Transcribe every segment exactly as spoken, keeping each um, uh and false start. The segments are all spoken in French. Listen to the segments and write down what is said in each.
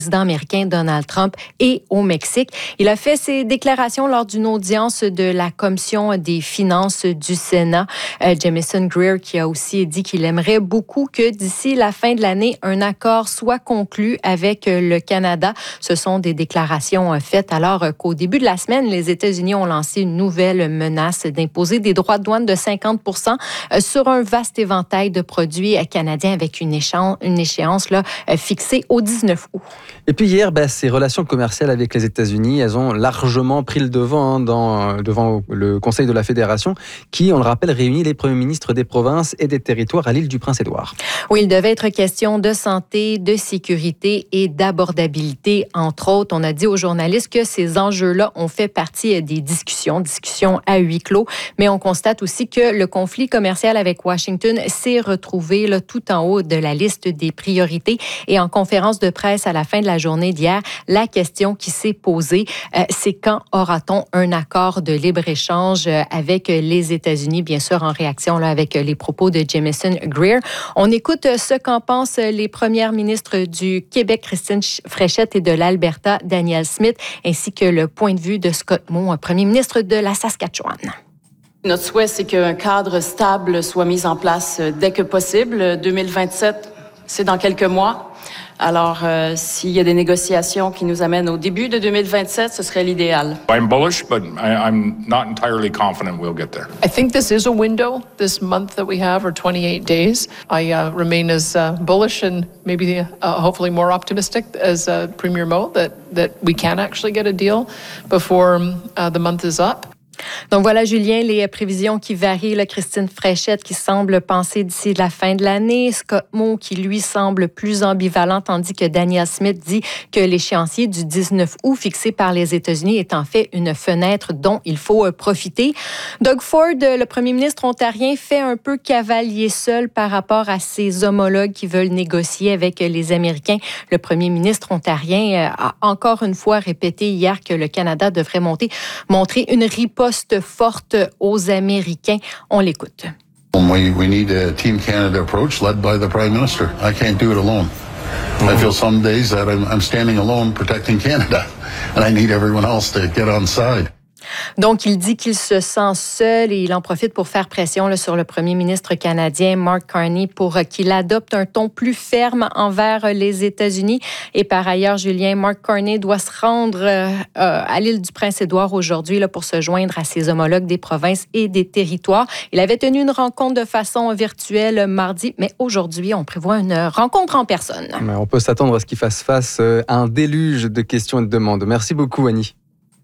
président américain Donald Trump et au Mexique. Il a fait ses déclarations lors d'une audience de la Commission des finances du Sénat. Euh, Jamieson Greer qui a aussi dit qu'il aimerait beaucoup que d'ici la fin de l'année, un accord soit conclu avec le Canada. Ce sont des déclarations faites alors qu'au début de la semaine, les États-Unis ont lancé une nouvelle menace d'imposer des droits de douane de cinquante pour cent sur un vaste éventail de produits canadiens avec une échéance, une échéance là, fixée au dix-neuf août. Et puis hier, bah, ces relations commerciales avec les États-Unis, elles ont largement pris le devant hein, dans, devant le Conseil de la Fédération qui, on le rappelle, réunit les premiers ministres des provinces et des territoires à l'île du Prince-Édouard. Oui, il devait être question de santé, de sécurité et d'abordabilité, entre autres. On a dit aux journalistes que ces enjeux-là ont fait partie des discussions, discussions à huis clos, mais on constate aussi que le conflit commercial avec Washington s'est retrouvé là, tout en haut de la liste des priorités. Et en conférence de presse à la fin de la journée d'hier, la question qui s'est posée, euh, c'est quand aura-t-on un accord de libre-échange avec les États-Unis, bien sûr en réaction là, avec les propos de Jamieson Greer. On écoute ce qu'en pensent les premières ministres du Québec, Christine Fréchette, et de l'Alberta, Danielle Smith, ainsi que le point de vue de Scott Moe, premier ministre de la Saskatchewan. Notre souhait, c'est qu'un cadre stable soit mis en place dès que possible. deux mille vingt-sept, c'est dans quelques mois. Alors, euh, s'il y a des négociations qui nous amènent au début de deux mille vingt-sept, ce serait l'idéal. I'm bullish, but I, I'm not entirely confident we'll get there. I think this is a window, this month that we have, or twenty-eight days. I uh, remain as uh, bullish and maybe uh, hopefully more optimistic as uh, Premier Moe that, that we can actually get a deal before um, uh, the month is up. Donc voilà, Julien, les prévisions qui varient. Là, Christine Fréchette qui semble penser d'ici la fin de l'année. Scott Moe qui, lui, semble plus ambivalent, tandis que Danielle Smith dit que l'échéancier du dix-neuf août fixé par les États-Unis est en fait une fenêtre dont il faut profiter. Doug Ford, le premier ministre ontarien, fait un peu cavalier seul par rapport à ses homologues qui veulent négocier avec les Américains. Le premier ministre ontarien a encore une fois répété hier que le Canada devrait monter, montrer une riposte forte aux Américains. On l'écoute. We, we need a Team Canada approach led by the Prime Minister. I can't do it alone. Mm-hmm. I feel some days that I'm, I'm standing alone protecting Canada, and I need everyone else to get on side. Donc, il dit qu'il se sent seul et il en profite pour faire pression là, sur le premier ministre canadien, Mark Carney, pour qu'il adopte un ton plus ferme envers les États-Unis. Et par ailleurs, Julien, Mark Carney doit se rendre euh, à l'île du Prince-Édouard aujourd'hui là, pour se joindre à ses homologues des provinces et des territoires. Il avait tenu une rencontre de façon virtuelle mardi, mais aujourd'hui, on prévoit une rencontre en personne. Mais on peut s'attendre à ce qu'il fasse face à un déluge de questions et de demandes. Merci beaucoup, Annie.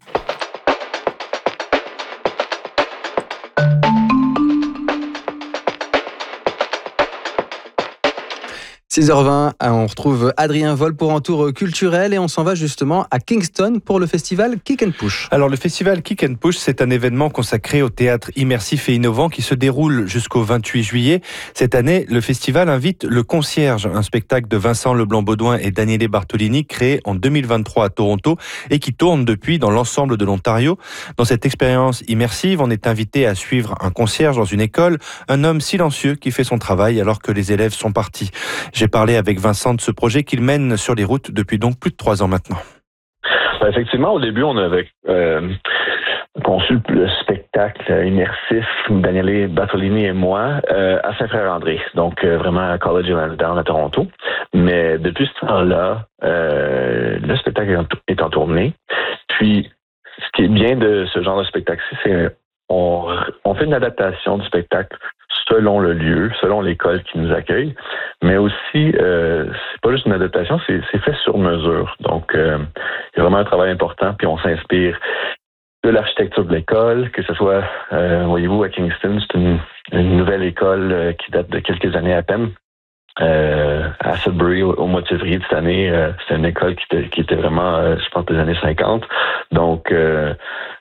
six heures vingt, on retrouve Adrien Vol pour un tour culturel et on s'en va justement à Kingston pour le festival Kick and Push. Alors le festival Kick and Push, c'est un événement consacré au théâtre immersif et innovant qui se déroule jusqu'au vingt-huit juillet. Cette année, le festival invite Le Concierge, un spectacle de Vincent Leblanc-Baudouin et Daniele Bartolini créé en deux mille vingt-trois à Toronto et qui tourne depuis dans l'ensemble de l'Ontario. Dans cette expérience immersive, on est invité à suivre un concierge dans une école, un homme silencieux qui fait son travail alors que les élèves sont partis. J'ai parlé avec Vincent de ce projet qu'il mène sur les routes depuis donc plus de trois ans maintenant. Ben effectivement, au début, on avait euh, conçu le spectacle immersif, Daniele Bartolini et moi, euh, à Saint-Frère-André, donc euh, vraiment à College Lansdowne à Toronto. Mais depuis ce temps-là, euh, le spectacle est en tournée. Puis, ce qui est bien de ce genre de spectacle-ci, c'est on, on fait une adaptation du spectacle selon le lieu, selon l'école qui nous accueille, mais aussi, euh, c'est pas juste une adaptation, c'est, c'est fait sur mesure. Donc, euh, il y a vraiment un travail important, puis on s'inspire de l'architecture de l'école, que ce soit, euh, voyez-vous, à Kingston, c'est une, une nouvelle école euh, qui date de quelques années à peine. Euh, à Sudbury, au, au mois de février de cette année, euh, c'était une école qui était, qui était vraiment, euh, je pense, des années cinquante. Donc, euh,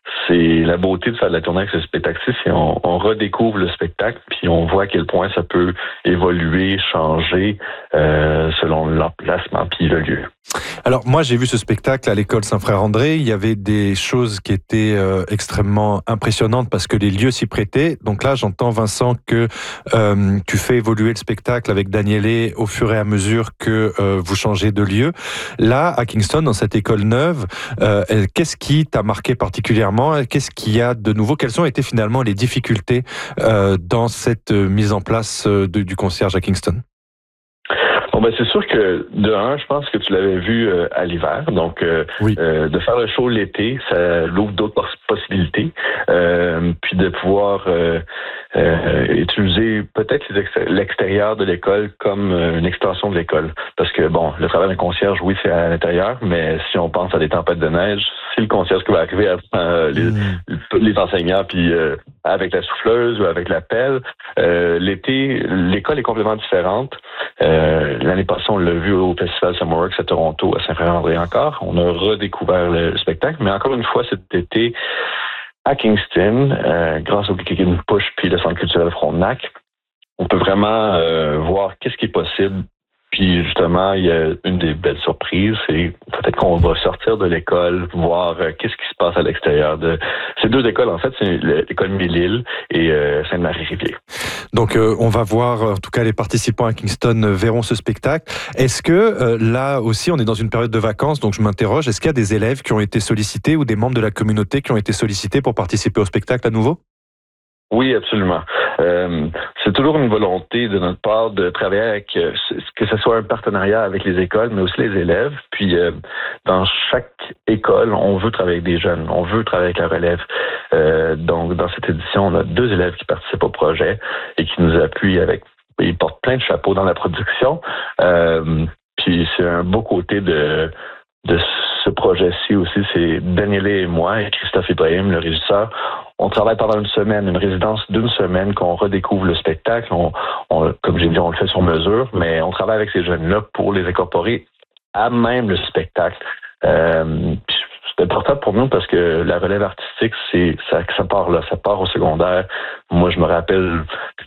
c'est la beauté de faire de la tournée avec ce spectacle-ci, c'est on, on redécouvre le spectacle, puis on voit à quel point ça peut évoluer, changer euh, selon l'emplacement puis le lieu. Alors moi j'ai vu ce spectacle à l'école Saint-Frère-André, il y avait des choses qui étaient euh, extrêmement impressionnantes parce que les lieux s'y prêtaient. Donc là j'entends Vincent que euh, tu fais évoluer le spectacle avec Daniélé au fur et à mesure que euh, vous changez de lieu. Là à Kingston, dans cette école neuve, euh, qu'est-ce qui t'a marqué particulièrement? Qu'est-ce qu'il y a de nouveau? Quelles ont été finalement les difficultés euh, dans cette mise en place de, du concierge à Kingston? Bon, ben, c'est sûr que, de un, je pense que tu l'avais vu euh, à l'hiver. Donc, euh, oui. euh, de faire le show l'été, ça l'ouvre d'autres possibilités. Euh, puis de pouvoir euh, euh, utiliser peut-être les ex- l'extérieur de l'école comme euh, une extension de l'école. Parce que, bon, le travail d'un concierge, oui, c'est à l'intérieur, mais si on pense à des tempêtes de neige, si le concierge qui va arriver à euh, les, mmh. les enseignants, puis euh, avec la souffleuse ou avec la pelle, euh, l'été, l'école est complètement différente. Euh, L'année passée, on l'a vu au Festival Summerworks à Toronto, à Saint-Frère-André encore. On a redécouvert le, le spectacle, mais encore une fois, cet été, à Kingston, euh, grâce au Kickin' Push puis le Centre culturel Frontenac, on peut vraiment euh, voir qu'est-ce qui est possible. Puis justement, il y a une des belles surprises, c'est peut-être qu'on va sortir de l'école, voir euh, qu'est-ce qui se passe à l'extérieur de ces deux écoles. En fait, c'est l'école Mille-Îles et euh, Sainte-Marie-Rivier. Donc, euh, on va voir, en tout cas, les participants à Kingston verront ce spectacle. Est-ce que euh, là aussi, on est dans une période de vacances, donc je m'interroge, est-ce qu'il y a des élèves qui ont été sollicités ou des membres de la communauté qui ont été sollicités pour participer au spectacle à nouveau? Oui, absolument. Euh, c'est toujours une volonté de notre part de travailler avec, euh, que ce soit un partenariat avec les écoles, mais aussi les élèves. Puis, euh, dans chaque école, on veut travailler avec des jeunes, on veut travailler avec la relève. Euh, donc, dans cette édition, on a deux élèves qui participent au projet et qui nous appuient avec, ils portent plein de chapeaux dans la production. Euh, puis, c'est un beau côté de de ce projet-ci aussi, c'est Daniélé et moi et Christophe Ibrahim, le régisseur. On travaille pendant une semaine, une résidence d'une semaine qu'on redécouvre le spectacle. On, on, comme j'ai dit, on le fait sur mesure, mais on travaille avec ces jeunes-là pour les incorporer à même le spectacle. Euh, c'est important pour nous parce que la relève artistique, c'est ça, ça part là, ça part au secondaire. Moi, je me rappelle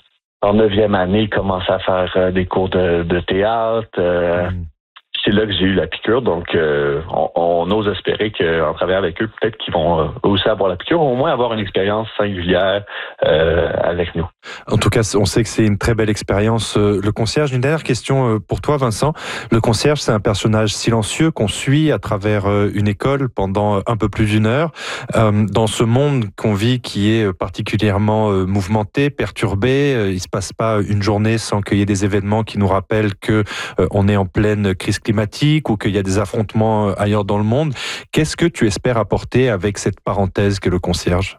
en neuvième année, commencer à faire des cours de, de théâtre. Euh, mmh. C'est là que j'ai eu la piqûre, donc euh, on, on ose espérer qu'en travaillant avec eux, peut-être qu'ils vont euh, aussi avoir la piqûre, au moins avoir une expérience singulière euh, avec nous. En tout cas, on sait que c'est une très belle expérience. Le concierge, une dernière question pour toi, Vincent. Le concierge, c'est un personnage silencieux qu'on suit à travers une école pendant un peu plus d'une heure. Euh, dans ce monde qu'on vit qui est particulièrement mouvementé, perturbé, il ne se passe pas une journée sans qu'il y ait des événements qui nous rappellent qu'on est en pleine crise climatique ou qu'il y a des affrontements ailleurs dans le monde. Qu'est-ce que tu espères apporter avec cette parenthèse qu'est le concierge?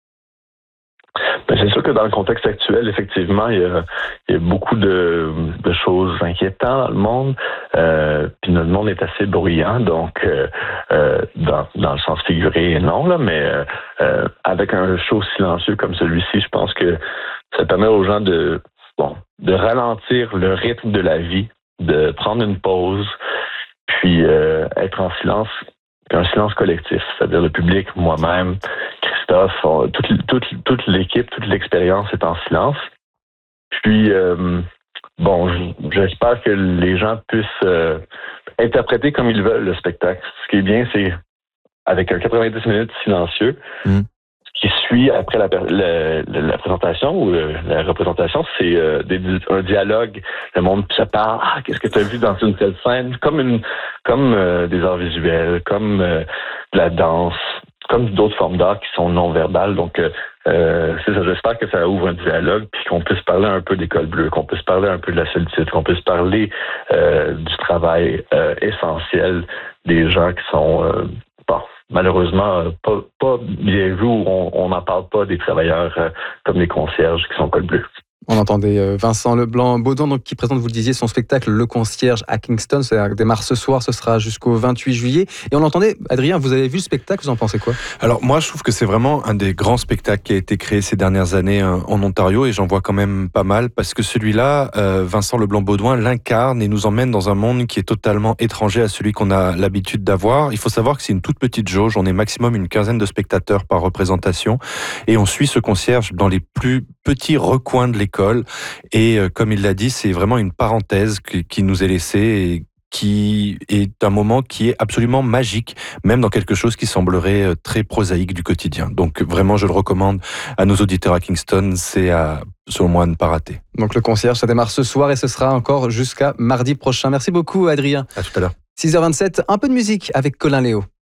Ben, c'est sûr que dans le contexte actuel, effectivement, il y a, il y a beaucoup de, de choses inquiétantes dans le monde. Euh, puis notre monde est assez bruyant, donc euh, euh, dans, dans le sens figuré, non, là, mais euh, avec un show silencieux comme celui-ci, je pense que ça permet aux gens de, bon, de ralentir le rythme de la vie, de prendre une pause, puis euh, être en silence, un silence collectif, c'est-à-dire le public, moi-même, Christophe, on, toute, toute, toute l'équipe, toute l'expérience est en silence. Puis, euh, bon, j'espère que les gens puissent euh, interpréter comme ils veulent le spectacle. Ce qui est bien, c'est avec un quatre-vingt-dix minutes silencieux, mmh. qui suit après la, la, la, la présentation ou la représentation, c'est euh, des, un dialogue. Le monde se parle. Ah, qu'est-ce que tu as vu dans une telle scène? Comme une, comme euh, des arts visuels, comme euh, de la danse, comme d'autres formes d'art qui sont non verbales. Donc, euh, c'est ça. J'espère que ça ouvre un dialogue, puis qu'on puisse parler un peu d'école bleue, qu'on puisse parler un peu de la solitude, qu'on puisse parler euh, du travail euh, essentiel des gens qui sont euh, bon. Malheureusement, pas, pas bien vu, on n'en parle pas des travailleurs euh, comme les concierges qui sont col bleu. On entendait Vincent Leblanc-Baudouin, donc, qui présente, vous le disiez, son spectacle Le Concierge à Kingston. Ça démarre ce soir, ce sera jusqu'au vingt-huit juillet. Et on l'entendait, Adrien, vous avez vu le spectacle, vous en pensez quoi? Alors moi, je trouve que c'est vraiment un des grands spectacles qui a été créé ces dernières années en Ontario, et j'en vois quand même pas mal, parce que celui-là, euh, Vincent Leblanc-Baudouin l'incarne et nous emmène dans un monde qui est totalement étranger à celui qu'on a l'habitude d'avoir. Il faut savoir que c'est une toute petite jauge, on est maximum une quinzaine de spectateurs par représentation, et on suit ce concierge dans les plus petits recoins de l'école. Et euh, comme il l'a dit, c'est vraiment une parenthèse qui, qui nous est laissée et qui est un moment qui est absolument magique, même dans quelque chose qui semblerait très prosaïque du quotidien. Donc vraiment, je le recommande à nos auditeurs à Kingston, c'est à, selon moi, à ne pas rater. Donc le concierge, ça démarre ce soir et ce sera encore jusqu'à mardi prochain. Merci beaucoup, Adrien. À tout à l'heure. six heures vingt-sept, un peu de musique avec Colin Léo.